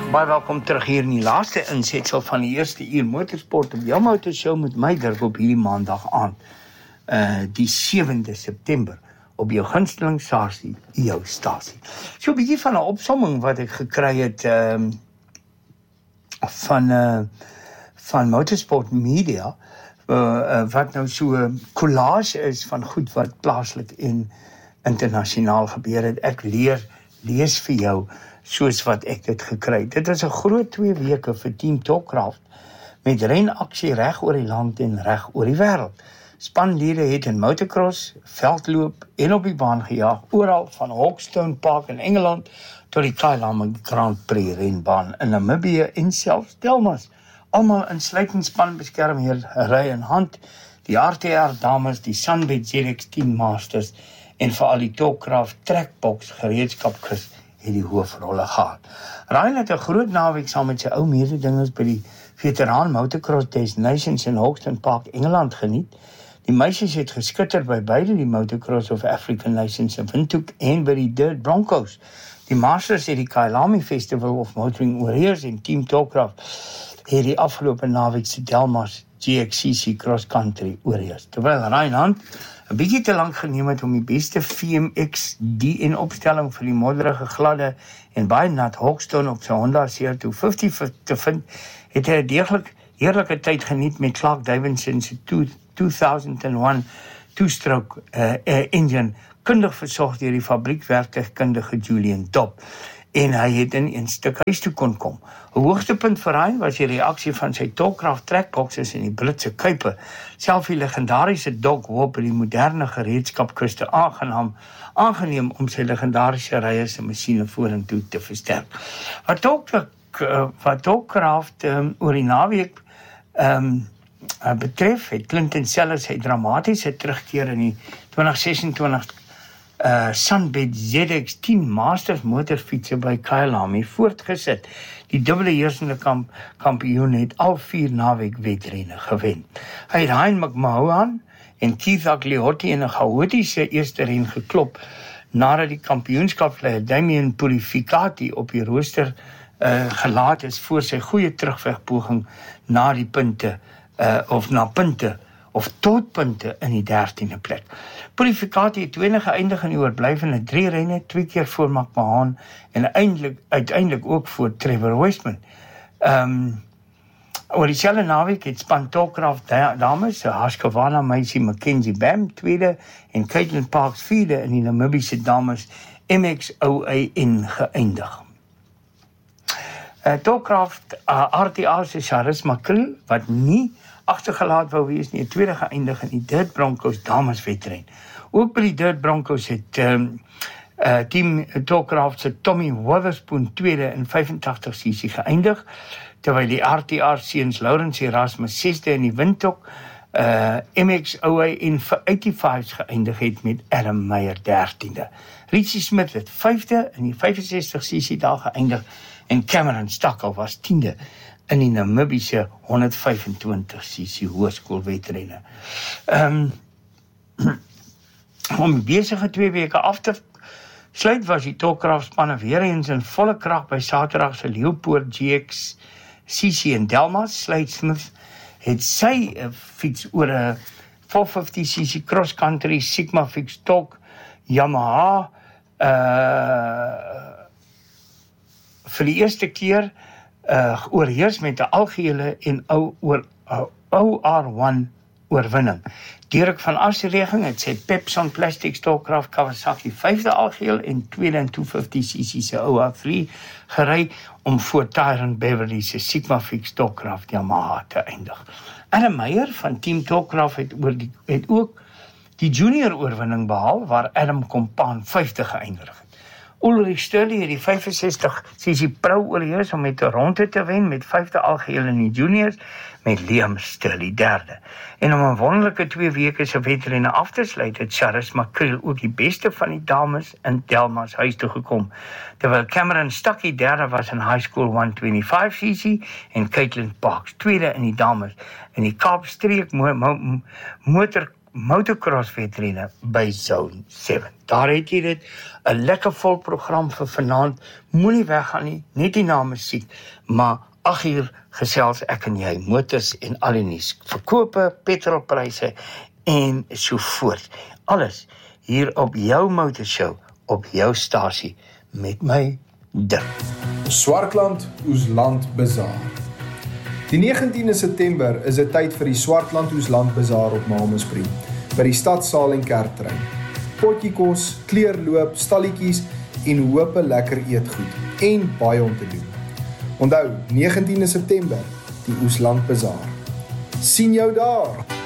Baie welkom terug hier in die laaste insetsel van die eerste uur motorsport op jou motorshow met my Dirk op hierdie maandag aand, die 7de September op jou gunsteling stasie, jou stasie. So 'n bietjie van 'n opsomming wat ek gekry het van Motorsport Media, wat nou so 'n collage is van goed wat plaaslik en internasionaal gebeur het. Ek lees vir jou soos wat ek dit gekry het. Dit is 'n groot 2 weke vir Team Topcraft met renaksie reg oor die land en reg oor die wêreld. Spanlede het in motocross, veldloop en op die baan gejaag, oral van Hawkstone Park in Engeland tot die Kyalami Grand Prix renbaan in Namibië en selfs Delmas. Almal insluitend spanbeskermheer ry in hand, die RTR dames, die Sunbed ZX10 Masters en veral die Topcraft Trackbox gereedskapkis het die hoofrolle gehad. Ryan het 'n groot naweek saam met sy ou mededingers by die Veteraan Motocross Destinations in Hawkstone Park, Engeland geniet. Die meisies het geskitter by beide die Motocross of African Nations in Windhoek en by die Dirt Broncos. Die Masters het die Kyalami Festival of Motoring oorheers en Team Topcraft het die afgelope naweek se Delmas GXCC Cross Country oorheers. Terwyl Ryan 'n bietjie te lank geneem het om die beste VMX DN opstelling vir die modderige, gladde en baie nat Hawkstone op sy Honda CR250 te vind, het hy 'n deeglik heerlike tyd geniet met Clark Davidson se 2001 two-stroke engine, kundig versorg deur die fabriekwerktuigkundige Julian Top. En hy het in 'n stuk huis toe kon kom. 'n Hoogtepunt vir hy was die reaksie van sy Topcraft trackboxes in die Britse Kuipe. Self die legendariese Doc Hope het die moderne gereedskapkiste aangeneem om sy legendariese rye se masjiene vorentoe te versterk. Wat Topcraft oor die naweek betref, het Clinton Sellers sy dramatiese terugkeer in die 2026 Sunbed ZX10 Masters motorfietsie by Kyalami voortgesit. Die dubbele heersende kampioen het al 4 naweek wedrenne gewen. Hy het Ryan McMahon en Keith Agliotti in 'n chaotiese eerste ren geklop, nadat die kampioenskapsleier Damien Purificati op die rooster gelaat is voor sy goeie terugwegpoging na die punte, tot punte in die 13de plek. Purificati het tweede geëindig in die oorblywende 3 renne, 2 keer voor McMahon en uiteindelik ook voor Trevor Westman. Oor dieselfde naweek het span Topcraft dames, Husqvarna meisie Mackenzie Bam tweede en Caitlin Parks vierde in die Namibiese dames MXOAN geëindig. Topcraft RTA se Charisma Kriel, wat nie agtergelaat wou wees nie, tweede geëindig in die Dirt Broncos dameswedren. Ook by die Dirt Broncos het Team Topcraft se Tommy Witherspoon tweede in 85cc geëindig, terwyl die RTR seuns Lawrence Erasmus 6de in die Windhoek MXOA in 85's geëindig het met Adam Meyer 13de. Richie Smith het 5de in die 65cc daar geëindig en Cameron Stockel was 10de in die Namibiese 125cc hoërskoolwedrenne. Om besige 2 weke af te sluit was die Topcraft spanne weer eens in volle krag by Saterdag se Leeupoort GXCC in Delmas. Slade Smith het sy fiets oor 'n 450cc cross country Sigma Fix Talk Yamaha vir die eerste keer oorheers met 'n algehele en OR1 oorwinning. Dirk van Asreging het sy Pepson Plastics Topcraft Kawasaki 5de algeheel en 2de in 250cc se OR3 gery om voor Tyrone Beverly se Sigma Fix Topcraft Yamaha te eindig. Adam Meyer van Team Topcraft het ook die junior oorwinning behaal, waar Adam Kompaan 5de geëindig het. Ulrich Sturley het die 65cc Pro oorheers om met 'n ronde te wen met 5de algeheel in die juniors met Liam Sturley 3de. En om 'n wonderlike 2 weke se wedrenne af te sluit, het Charisma Kriel ook die beste van die dames in Delmas huis toe gekom, terwyl Cameron Stuckey 3de was in High School 125cc en Caitlin Parks 2de in die dames in die Kaapstreek motor motocross wedrenne by Zone 7. Daar het jy dit, 'n lekker vol program vir vanaand. Moenie weggaan nie, net die na musiek, maar 8 uur gesels ek en jy, motors en al die nuus, verkope, petrolpryse en so voort. Alles hier op jou motorshow, op jou stasie, met my Dirk. Swartland Oesland Bazaar. Die 19de September is 'n tyd vir die Swartland Oesland Bazaar op Malmesbury, by die stadsaal en kerktrein. Potjiekos, kleurloop, stalletjies en hope lekker eetgoed en baie om te doen. Onthou, 19de September, die Oesland Bazaar. Sien jou daar!